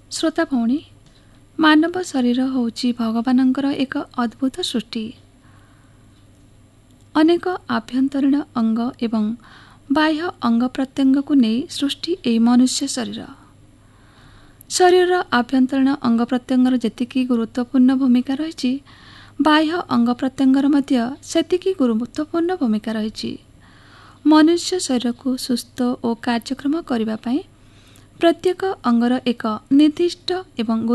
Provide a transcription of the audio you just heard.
श्रोता भौणी, मानव शरीर होउची भगवानंकर एक अद्भुत सृष्टि। अनेक आभ्यंतरीण अंग एवं बाह्य अंग प्रत्यंग को नहीं सृष्टि ए मनुष्य शरीर आभ्यंतरीण अंग प्रत्यंगर जेतिकी गुरुत्वपूर्ण भूमिका रही, बाह्य अंग प्रत्यंगर मध्य सेतिकी गुरुत्वपूर्ण भूमिका रही। मनुष्य शरीर को सुस्थ और कार्यक्रम करने प्रत्येक अंगर एक निर्दिष्ट एवं